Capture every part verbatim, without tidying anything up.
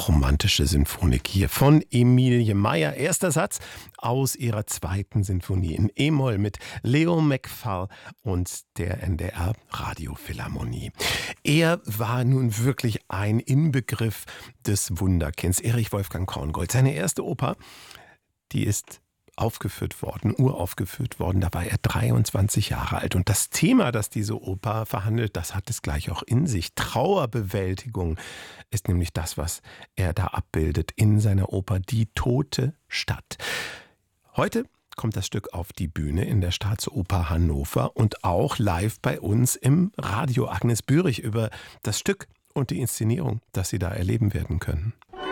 hochromantische Sinfonik hier von Emilie Meyer. Erster Satz aus ihrer zweiten Sinfonie in E-Moll mit Leo McFall und der N D R Radiophilharmonie. Er war nun wirklich ein Inbegriff des Wunderkinds, Erich Wolfgang Korngold. Seine erste Oper, die ist aufgeführt worden, uraufgeführt worden, da war er dreiundzwanzig Jahre alt. Und das Thema, das diese Oper verhandelt, das hat es gleich auch in sich. Trauerbewältigung ist nämlich das, was er da abbildet in seiner Oper Die tote Stadt. Heute kommt das Stück auf die Bühne in der Staatsoper Hannover und auch live bei uns im Radio. Agnes Bührig über das Stück und die Inszenierung, das Sie da erleben werden können.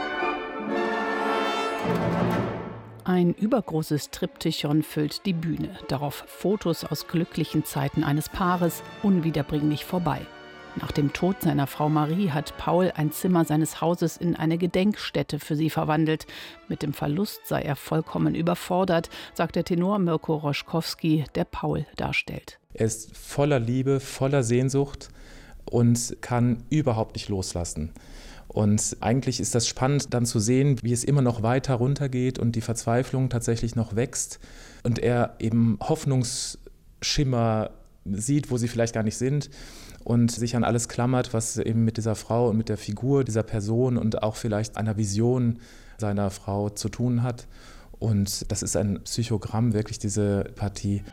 Ein übergroßes Triptychon füllt die Bühne. Darauf Fotos aus glücklichen Zeiten eines Paares, unwiederbringlich vorbei. Nach dem Tod seiner Frau Marie hat Paul ein Zimmer seines Hauses in eine Gedenkstätte für sie verwandelt. Mit dem Verlust sei er vollkommen überfordert, sagt der Tenor Mirko Roschkowski, der Paul darstellt. Er ist voller Liebe, voller Sehnsucht und kann überhaupt nicht loslassen. Und eigentlich ist das spannend, dann zu sehen, wie es immer noch weiter runtergeht und die Verzweiflung tatsächlich noch wächst und er eben Hoffnungsschimmer sieht, wo sie vielleicht gar nicht sind und sich an alles klammert, was eben mit dieser Frau und mit der Figur dieser Person und auch vielleicht einer Vision seiner Frau zu tun hat. Und das ist ein Psychogramm, wirklich diese Partie.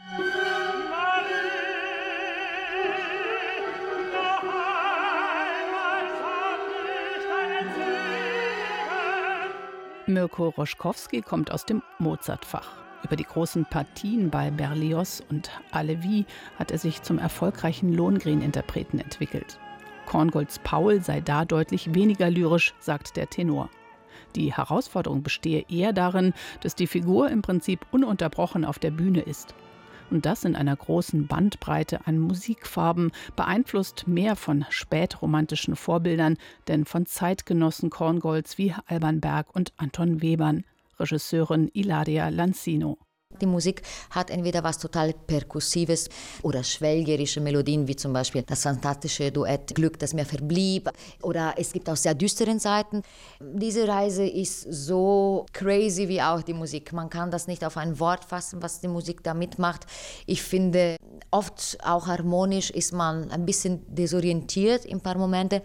Mirko Roschkowski kommt aus dem Mozart-Fach. Über die großen Partien bei Berlioz und Halévy hat er sich zum erfolgreichen Lohengrin-Interpreten entwickelt. Korngolds Paul sei da deutlich weniger lyrisch, sagt der Tenor. Die Herausforderung bestehe eher darin, dass die Figur im Prinzip ununterbrochen auf der Bühne ist. Und das in einer großen Bandbreite an Musikfarben, beeinflusst mehr von spätromantischen Vorbildern, denn von Zeitgenossen Korngolds wie Alban Berg und Anton Webern, Regisseurin Ilaria Lanzino. Die Musik hat entweder was total Perkussives oder schwelgerische Melodien, wie zum Beispiel das fantastische Duett Glück, das mir verblieb. Oder es gibt auch sehr düsteren Seiten. Diese Reise ist so crazy wie auch die Musik. Man kann das nicht auf ein Wort fassen, was die Musik da mitmacht. Ich finde, oft auch harmonisch ist man ein bisschen desorientiert in ein paar Momente.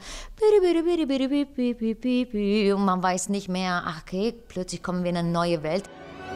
Und man weiß nicht mehr, ach okay, plötzlich kommen wir in eine neue Welt.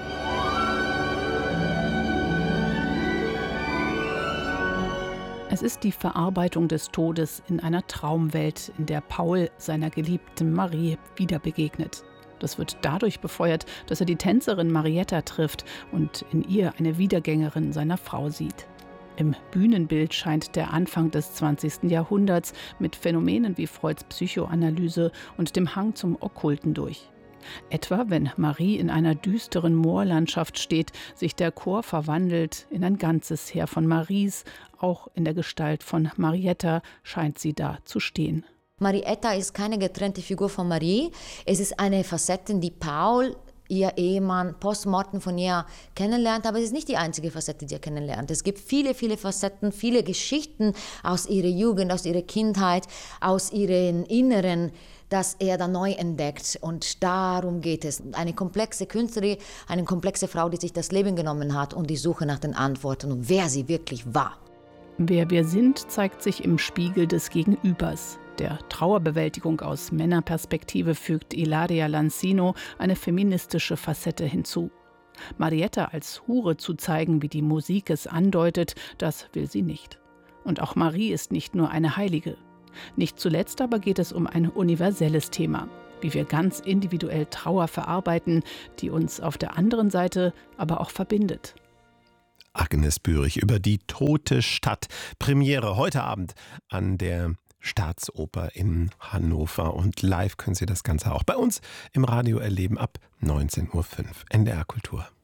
Es ist die Verarbeitung des Todes in einer Traumwelt, in der Paul seiner geliebten Marie wieder begegnet. Das wird dadurch befeuert, dass er die Tänzerin Marietta trifft und in ihr eine Wiedergängerin seiner Frau sieht. Im Bühnenbild scheint der Anfang des zwanzigsten Jahrhunderts mit Phänomenen wie Freuds Psychoanalyse und dem Hang zum Okkulten durch. Etwa, wenn Marie in einer düsteren Moorlandschaft steht, sich der Chor verwandelt in ein ganzes Heer von Maries, auch in der Gestalt von Marietta scheint sie da zu stehen. Marietta ist keine getrennte Figur von Marie, es ist eine Facette, die Paul, ihr Ehemann, postmortem von ihr kennenlernt, aber es ist nicht die einzige Facette, die er kennenlernt. Es gibt viele, viele Facetten, viele Geschichten aus ihrer Jugend, aus ihrer Kindheit, aus ihren Inneren, das er dann neu entdeckt. Und darum geht es. Eine komplexe Künstlerin, eine komplexe Frau, die sich das Leben genommen hat und die Suche nach den Antworten und wer sie wirklich war. Wer wir sind, zeigt sich im Spiegel des Gegenübers. Der Trauerbewältigung aus Männerperspektive fügt Ilaria Lanzino eine feministische Facette hinzu. Marietta als Hure zu zeigen, wie die Musik es andeutet, das will sie nicht. Und auch Marie ist nicht nur eine Heilige. Nicht zuletzt aber geht es um ein universelles Thema, wie wir ganz individuell Trauer verarbeiten, die uns auf der anderen Seite aber auch verbindet. Agnes Bührig über Die tote Stadt. Premiere heute Abend an der Staatsoper in Hannover. Und live können Sie das Ganze auch bei uns im Radio erleben ab neunzehn Uhr fünf. N D R Kultur.